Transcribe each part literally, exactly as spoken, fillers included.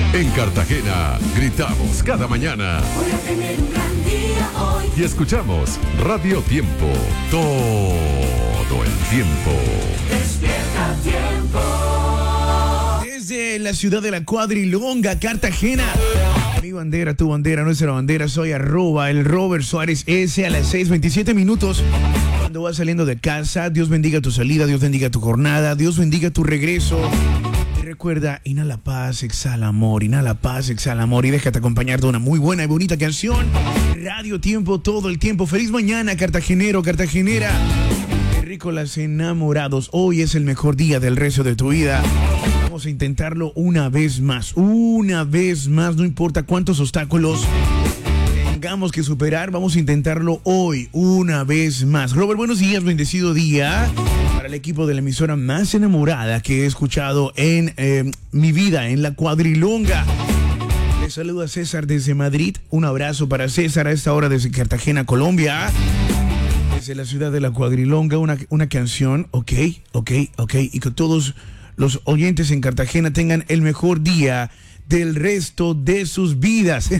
En Cartagena, gritamos cada mañana. Voy a tener un gran día hoy. Y escuchamos Radio Tiempo. Todo el tiempo. Despierta tiempo. Desde la ciudad de la Cuadrilonga, Cartagena. Mi bandera, tu bandera, nuestra bandera. Soy arroba el Robert Suárez S a las seis veintisiete minutos. Cuando vas saliendo de casa, Dios bendiga tu salida, Dios bendiga tu jornada, Dios bendiga tu regreso. Y recuerda, inhala paz, exhala amor, inhala paz, exhala amor y déjate acompañar de una muy buena y bonita canción. Radio Tiempo todo el tiempo. Feliz mañana, cartagenero, cartagenera. Terrícolas enamorados. Hoy es el mejor día del resto de tu vida. Vamos a intentarlo una vez más, una vez más, no importa cuántos obstáculos tengamos que superar, vamos a intentarlo hoy, una vez más. Robert, buenos días, bendecido día para el equipo de la emisora más enamorada que he escuchado en eh, mi vida, en la Cuadrilonga. Les saludo a César desde Madrid, un abrazo para César a esta hora desde Cartagena, Colombia. Desde la ciudad de la Cuadrilonga, una, una canción, ok, ok, ok, y que todos los oyentes en Cartagena tengan el mejor día del resto de sus vidas.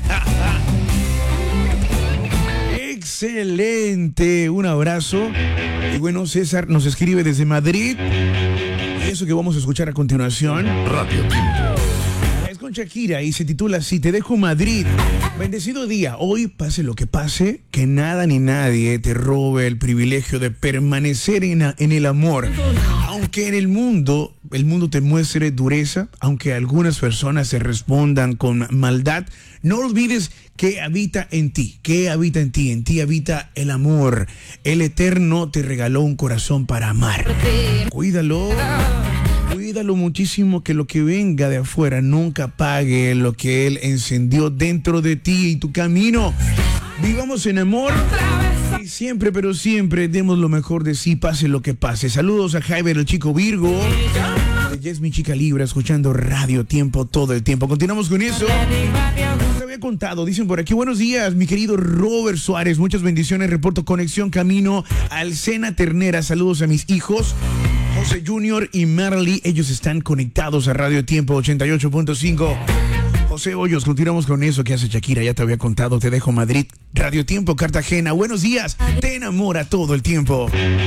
Excelente, un abrazo. Y bueno, César nos escribe desde Madrid. Y eso que vamos a escuchar a continuación, Radio Tiempo. es con Shakira y se titula así: Te dejo Madrid. Bendecido día. Hoy, pase lo que pase, que nada ni nadie te robe el privilegio de permanecer en, en el amor. Aunque en el mundo, el mundo te muestre dureza, aunque algunas personas te respondan con maldad, no olvides que habita en ti, que habita en ti, en ti habita el amor. El Eterno te regaló un corazón para amar. Cuídalo, cuídalo muchísimo, que lo que venga de afuera nunca apague lo que Él encendió dentro de ti y tu camino. Vivamos en amor. Y siempre, pero siempre demos lo mejor de sí, pase lo que pase. Saludos a Javier, el chico Virgo. Ella es mi chica Libra, escuchando Radio Tiempo todo el tiempo. Continuamos con eso. Te había contado, dicen por aquí: buenos días, mi querido Robert Suárez. Muchas bendiciones, reporto conexión camino al Sena Ternera. Saludos a mis hijos, José Junior y Marley. Ellos están conectados a Radio Tiempo ochenta y ocho punto cinco. José Hoyos, continuamos con eso que hace Shakira, ya te había contado. Te dejo Madrid, Radio Tiempo, Cartagena. Buenos días, te enamora todo el tiempo.